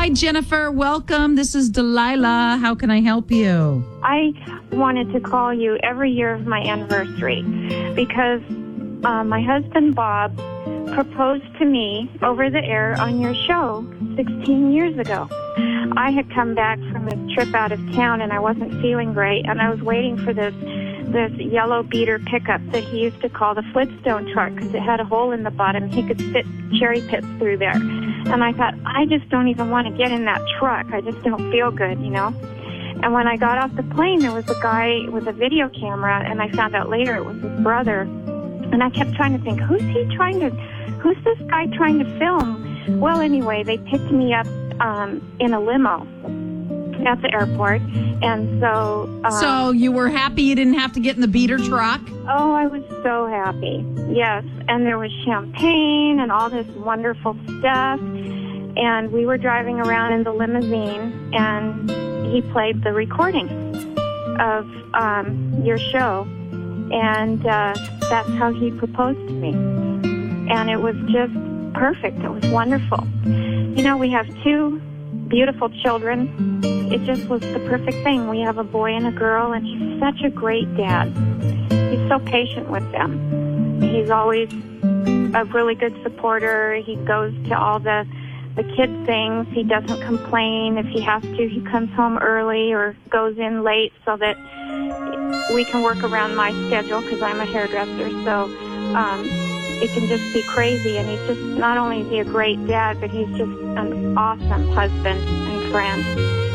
Hi, Jennifer. Welcome. This is Delilah. How can I help you? I wanted to call you every year of my anniversary because my husband, Bob, proposed to me over the air on your show 16 years ago. I had come back from a trip out of town, and I wasn't feeling great, and I was waiting for this yellow beater pickup that he used to call the Flintstone truck because it had a hole in the bottom. He could fit cherry pits through there. And I thought, I just don't even want to get in that truck. I just don't feel good, you know. And when I got off the plane, there was a guy with a video camera, and I found out later it was his brother. And I kept trying to think, who's this guy trying to film? Well, anyway, they picked me up in a limo at the airport. And so... So you were happy you didn't have to get in the beater truck? Oh, I was so happy. Yes. And there was champagne and all this wonderful stuff. And we were driving around in the limousine, and he played the recording of your show. And that's how he proposed to me. And it was just perfect. It was wonderful. You know, we have 2 beautiful children. It just was the perfect thing. We have a boy and a girl, and he's such a great dad. He's so patient with them. He's always a really good supporter. He goes to all the kid things. He doesn't complain. If he has to, he comes home early or goes in late so that we can work around my schedule because I'm a hairdresser. So it can just be crazy. And he's just, not only is he a great dad, but he's just an awesome husband and friend.